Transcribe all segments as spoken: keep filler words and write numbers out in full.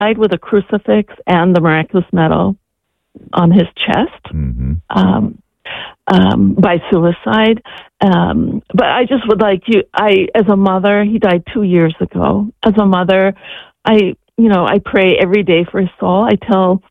died with a crucifix and the miraculous medal on his chest. Mm-hmm. Um, um, by suicide. Um, but I just would like you, I, as a mother, he died two years ago. As a mother, I, you know, I pray every day for his soul. I tell,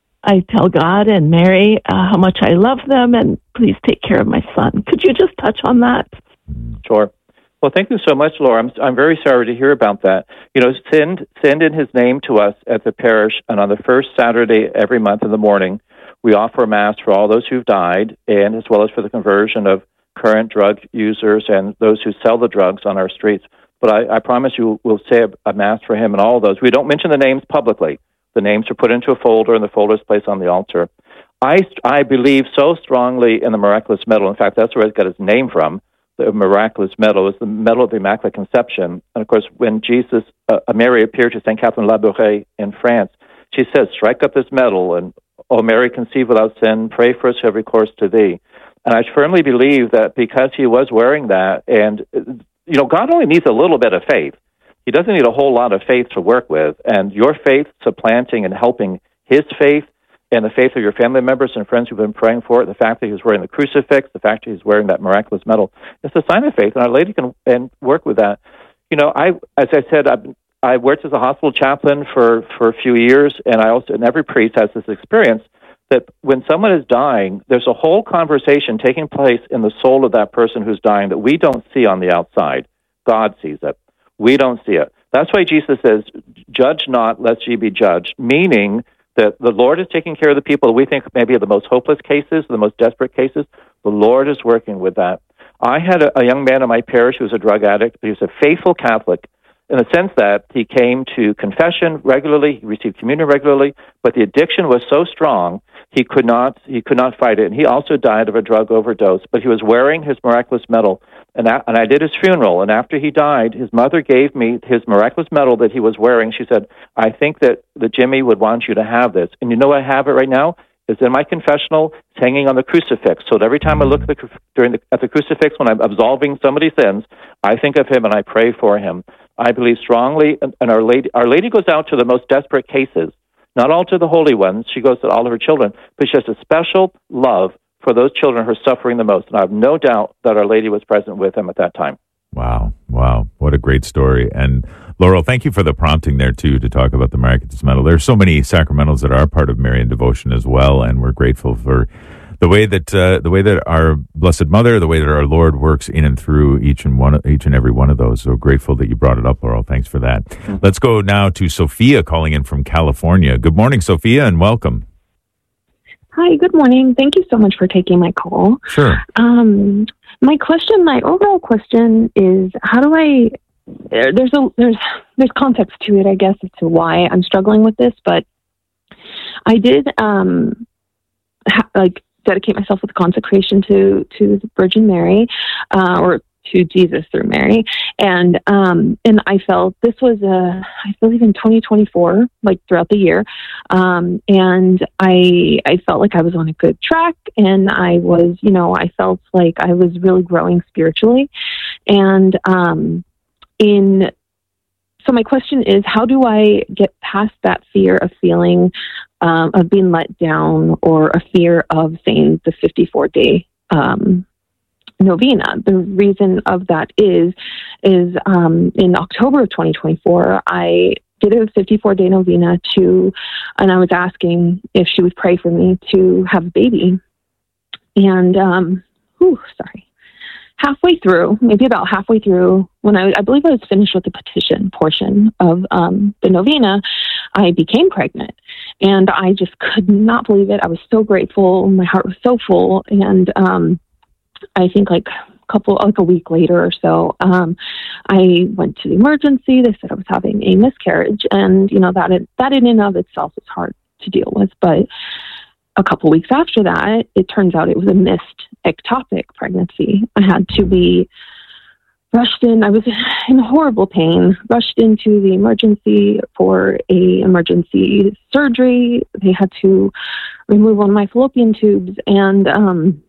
I tell God and Mary uh, how much I love them, and please take care of my son. Could you just touch on that? Sure. Well, thank you so much, Laura. I'm, I'm very sorry to hear about that. You know, send, send in his name to us at the parish, and on the first Saturday every month in the morning, we offer a Mass for all those who've died, and as well as for the conversion of current drug users and those who sell the drugs on our streets. But I, I promise you we'll say a, a Mass for him and all of those. We don't mention the names publicly. The names are put into a folder, and the folder is placed on the altar. I, I believe so strongly in the miraculous medal. In fact, that's where it got its name from. The miraculous medal is the medal of the Immaculate Conception. And of course, when Jesus, uh, Mary appeared to Saint Catherine Labouré in France, she says, "Strike up this medal, and O Mary, conceived without sin, pray for us who have recourse to thee." And I firmly believe that because he was wearing that, and, you know, God only needs a little bit of faith. He doesn't need a whole lot of faith to work with. And your faith supplanting and helping his faith and the faith of your family members and friends who've been praying for it, the fact that he's wearing the crucifix, the fact that he's wearing that miraculous medal, it's a sign of faith, and Our Lady can and work with that. You know, I, as I said, I've, I worked as a hospital chaplain for, for a few years, and I also, and every priest has this experience that when someone is dying, there's a whole conversation taking place in the soul of that person who's dying that we don't see on the outside. God sees it. We don't see it. That's why Jesus says, "Judge not, lest ye be judged," meaning that the Lord is taking care of the people that we think maybe are the most hopeless cases, the most desperate cases. The Lord is working with that. I had a, a young man in my parish who was a drug addict, but he was a faithful Catholic in the sense that he came to confession regularly, he received communion regularly, but the addiction was so strong he could not he could not fight it. And he also died of a drug overdose, but he was wearing his miraculous medal. And I, and I did his funeral, and after he died, his mother gave me his miraculous medal that he was wearing. She said, "I think that, that Jimmy would want you to have this." And you know, I have it right now. It's in my confessional. It's hanging on the crucifix. So that every time I look at the, during the, at the crucifix when I'm absolving somebody's sins, I think of him and I pray for him. I believe strongly, and, and Our Lady, Our Lady goes out to the most desperate cases, not all to the holy ones. She goes to all of her children, but she has a special love for those children who are suffering the most. And I have no doubt that Our Lady was present with him at that time. Wow. Wow. What a great story. And Laurel, thank you for the prompting there, too, to talk about the miraculous medal. There are so many sacramentals that are part of Marian devotion as well, and we're grateful for the way that uh, the way that our Blessed Mother, the way that our Lord works in and through each and one, each and every one of those. So grateful that you brought it up, Laurel. Thanks for that. Mm-hmm. Let's go now to Sophia calling in from California. Good morning, Sophia, and welcome. Hi, good morning. Thank you so much for taking my call. Sure. Um, my question, my overall question is, how do I, there's a, there's, there's context to it, I guess, as to why I'm struggling with this, but I did, um, ha- like, dedicate myself with consecration to, to the Virgin Mary, uh, or to Jesus through Mary. And, um, and I felt this was, uh, I believe in twenty twenty-four, like throughout the year. Um, and I, I felt like I was on a good track, and I was, you know, I felt like I was really growing spiritually. And, um, in, so my question is, how do I get past that fear of feeling, um, of being let down, or a fear of saying the fifty-four day, um, novena? The reason of that is, is um, in October of twenty twenty-four, I did a fifty-four day novena to, and I was asking if she would pray for me to have a baby. And, um, whew, sorry, halfway through, maybe about halfway through, when I, I believe I was finished with the petition portion of um, the novena, I became pregnant. And I just could not believe it. I was so grateful. My heart was so full. And, um, I think like a couple, like a week later or so, um, I went to the emergency. They said I was having a miscarriage, and you know that it, that in and of itself is hard to deal with. But a couple weeks after that, it turns out it was a missed ectopic pregnancy. I had to be rushed in. I was in horrible pain, rushed into the emergency for a emergency surgery. They had to remove one of my fallopian tubes, and um,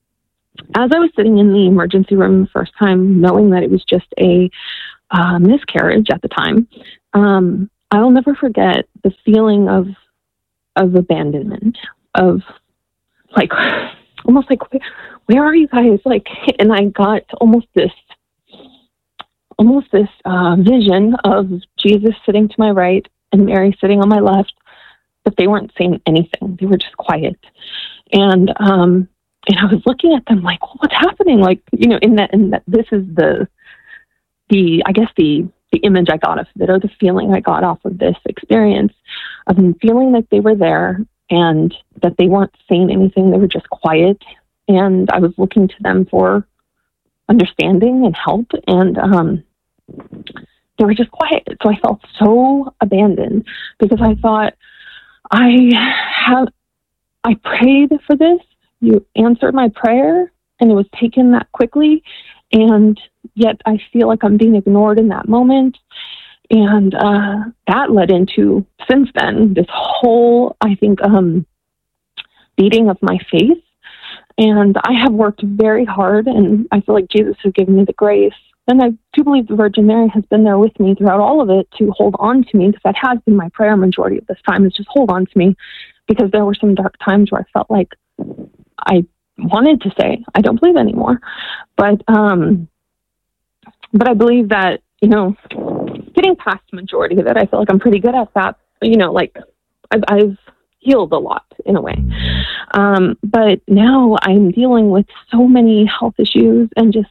as I was sitting in the emergency room the first time, knowing that it was just a uh, miscarriage at the time, um, I'll never forget the feeling of of abandonment, of like almost like, where are you guys? Like, and I got almost this, almost this uh, vision of Jesus sitting to my right and Mary sitting on my left, but they weren't saying anything. They were just quiet. And, um, and I was looking at them like, well, what's happening? Like, you know, in that, in that, this is the, the, I guess the, the image I got of it, or the feeling I got off of this experience of them feeling like they were there and that they weren't saying anything. They were just quiet. And I was looking to them for understanding and help. And, um, they were just quiet. So I felt so abandoned because I thought, I have, I prayed for this. You answered my prayer and it was taken that quickly. And yet I feel like I'm being ignored in that moment. And uh, that led into, since then, this whole, I think, um, beating of my faith. And I have worked very hard, and I feel like Jesus has given me the grace. And I do believe the Virgin Mary has been there with me throughout all of it to hold on to me, because that has been my prayer majority of this time, is just hold on to me, because there were some dark times where I felt like I wanted to say, I don't believe anymore. But, um, but I believe that, you know, getting past the majority of it, I feel like I'm pretty good at that. You know, like I've, I've healed a lot in a way. Um, but now I'm dealing with so many health issues, and just,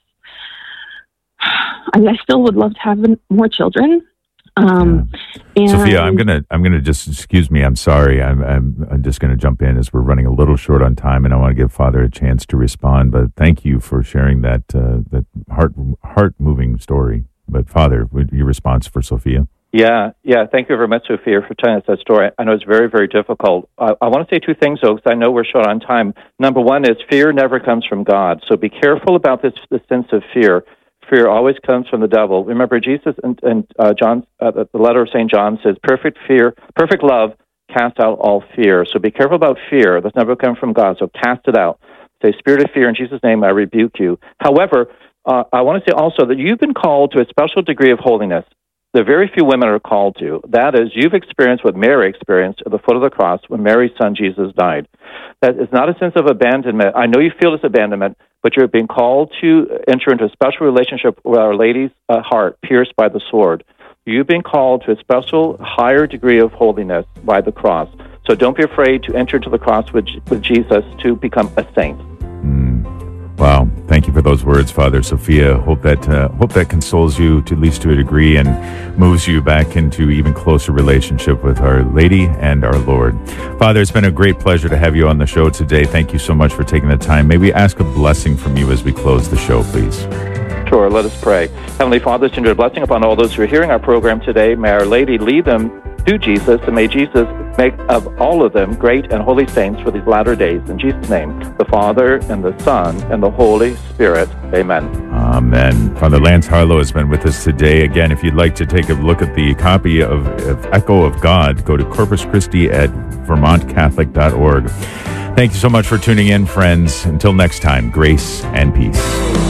I, mean, I still would love to have more children. Um, yeah. and Sophia, I'm gonna, I'm gonna just excuse me. I'm sorry. I'm, I'm, I'm just gonna jump in as we're running a little short on time, and I want to give Father a chance to respond. But thank you for sharing that, uh, that heart, heart moving story. But Father, your response for Sophia? Yeah, yeah. Thank you very much, Sophia, for telling us that story. I know it's very, very difficult. I, I want to say two things, though, because I know we're short on time. Number one is fear never comes from God. So be careful about this, this sense of fear. Fear always comes from the devil. Remember, Jesus and, and uh, John, uh, the letter of Saint John says, "Perfect fear, perfect love, cast out all fear." So be careful about fear. That's never come from God. So cast it out. Say, "Spirit of fear, in Jesus' name, I rebuke you." However, uh, I want to say also that you've been called to a special degree of holiness that very few women are called to. That is, you've experienced what Mary experienced at the foot of the cross when Mary's son Jesus died. That is not a sense of abandonment. I know you feel this abandonment, but you're being called to enter into a special relationship with Our Lady's uh, heart pierced by the sword. You've been called to a special higher degree of holiness by the cross. So don't be afraid to enter into the cross with, with Jesus to become a saint. Mm. Wow. Thank you for those words, Father. Sophia, hope that uh, hope that consoles you, to at least to a degree, and moves you back into even closer relationship with Our Lady and our Lord. Father, it's been a great pleasure to have you on the show today. Thank you so much for taking the time. May we ask a blessing from you as we close the show, please? Sure. Let us pray. Heavenly Father, send your blessing upon all those who are hearing our program today. May Our Lady lead them to Jesus, and may Jesus make of all of them great and holy saints for these latter days. In Jesus' name, the Father, and the Son, and the Holy Spirit. Amen. Amen. Father Lance Harlow has been with us today. Again, if you'd like to take a look at the copy of, of Echo of God, go to Corpus Christi at vermont catholic dot org. Thank you so much for tuning in, friends. Until next time, grace and peace.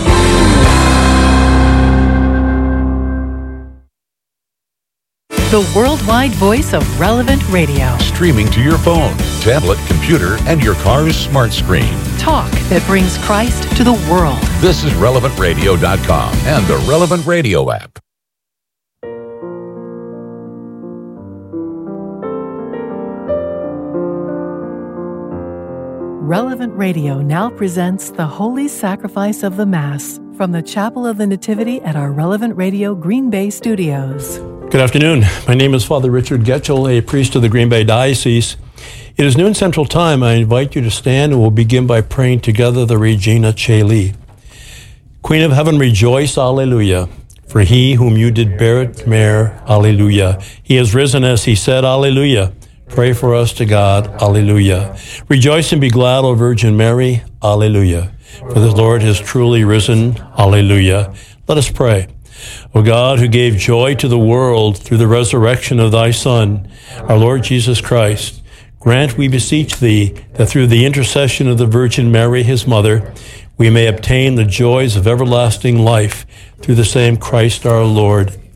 The worldwide voice of Relevant Radio. Streaming to your phone, tablet, computer, and your car's smart screen. Talk that brings Christ to the world. This is relevant radio dot com and the Relevant Radio app. Relevant Radio now presents the Holy Sacrifice of the Mass from the Chapel of the Nativity at our Relevant Radio Green Bay studios. Good afternoon. My name is Father Richard Getchell, a priest of the Green Bay Diocese. It is noon Central Time. I invite you to stand, and we'll begin by praying together the Regina Caeli. Queen of Heaven, rejoice, Alleluia. For he whom you did bear at Mare, Alleluia. He has risen as he said, Alleluia. Pray for us to God, Alleluia. Rejoice and be glad, O Virgin Mary, Alleluia. For the Lord has truly risen, Alleluia. Let us pray. O God, who gave joy to the world through the resurrection of thy Son, our Lord Jesus Christ, grant, we beseech thee, that through the intercession of the Virgin Mary, his mother, we may obtain the joys of everlasting life through the same Christ our Lord.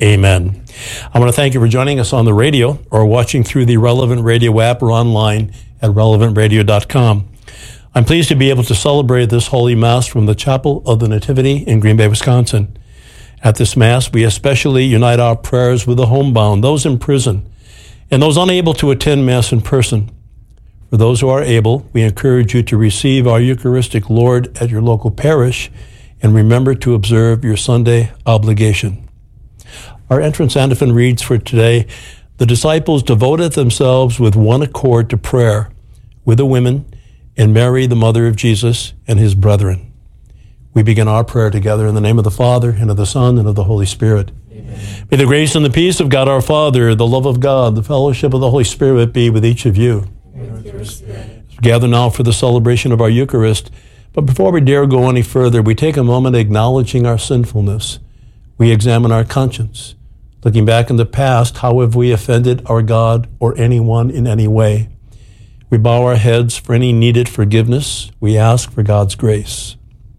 Amen. I want to thank you for joining us on the radio or watching through the Relevant Radio app or online at relevant radio dot com. I'm pleased to be able to celebrate this Holy Mass from the Chapel of the Nativity in Green Bay, Wisconsin. At this Mass, we especially unite our prayers with the homebound, those in prison, and those unable to attend Mass in person. For those who are able, we encourage you to receive our Eucharistic Lord at your local parish and remember to observe your Sunday obligation. Our entrance antiphon reads for today, the disciples devoted themselves with one accord to prayer with the women and Mary, the mother of Jesus, and his brethren. We begin our prayer together in the name of the Father, and of the Son, and of the Holy Spirit. Amen. May the grace and the peace of God our Father, the love of God, the fellowship of the Holy Spirit be with each of you. As we gather now for the celebration of our Eucharist, but before we dare go any further, we take a moment acknowledging our sinfulness. We examine our conscience. Looking back in the past, how have we offended our God or anyone in any way? We bow our heads for any needed forgiveness. We ask for God's grace.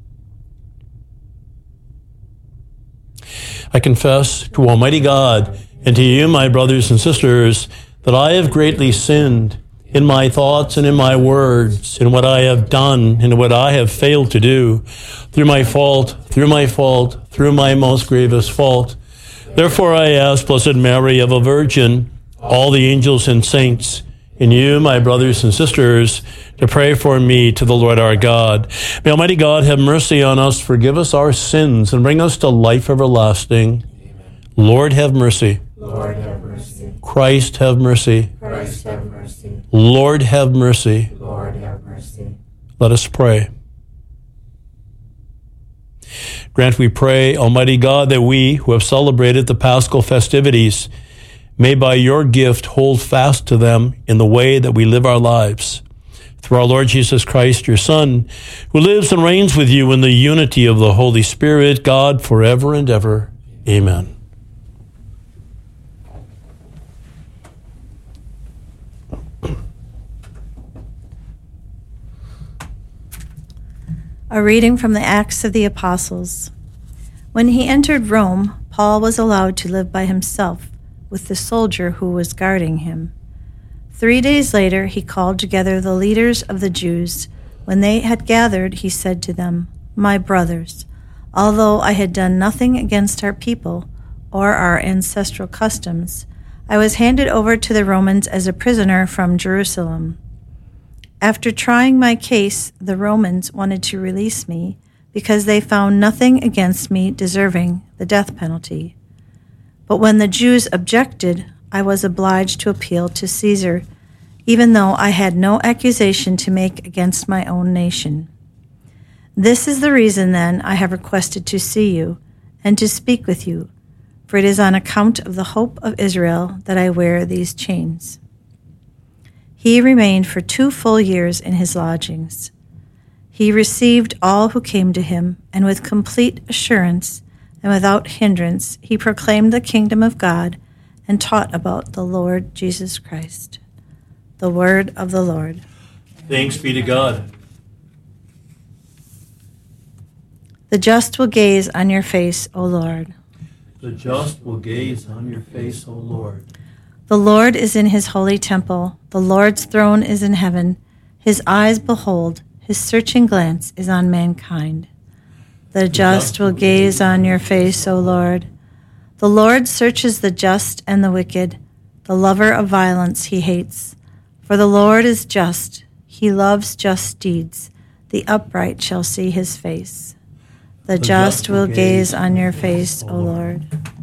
I confess to Almighty God and to you, my brothers and sisters, that I have greatly sinned in my thoughts and in my words, in what I have done and what I have failed to do, through my fault, through my fault, through my most grievous fault. Therefore I ask, Blessed Mary, ever Virgin, all the angels and saints, and you, my brothers and sisters, to pray for me to the Lord our God. May Almighty God have mercy on us, forgive us our sins, and bring us to life everlasting. Amen. Lord, have mercy. Lord, have mercy. Christ, have mercy. Christ, have mercy. Lord, have mercy. Lord, have mercy. Let us pray. Grant, we pray, Almighty God, that we who have celebrated the Paschal festivities may by your gift hold fast to them in the way that we live our lives. Through our Lord Jesus Christ, your Son, who lives and reigns with you in the unity of the Holy Spirit, God, forever and ever. Amen. A reading from the Acts of the Apostles. When he entered Rome, Paul was allowed to live by himself with the soldier who was guarding him. Three days later, he called together the leaders of the Jews. When they had gathered, he said to them, My brothers, although I had done nothing against our people or our ancestral customs, I was handed over to the Romans as a prisoner from Jerusalem. After trying my case, the Romans wanted to release me because they found nothing against me deserving the death penalty. But when the Jews objected, I was obliged to appeal to Caesar, even though I had no accusation to make against my own nation. This is the reason, then, I have requested to see you and to speak with you, for it is on account of the hope of Israel that I wear these chains. He remained for two full years in his lodgings. He received all who came to him, and with complete assurance and without hindrance, he proclaimed the kingdom of God and taught about the Lord Jesus Christ. The word of the Lord. Thanks be to God. The just will gaze on your face, O Lord. The just will gaze on your face, O Lord. The Lord is in his holy temple. The Lord's throne is in heaven. His eyes behold, his searching glance is on mankind. The just will gaze on your face, O Lord. The Lord searches the just and the wicked. The lover of violence he hates. For the Lord is just. He loves just deeds. The upright shall see his face. The just will gaze on your face, O Lord.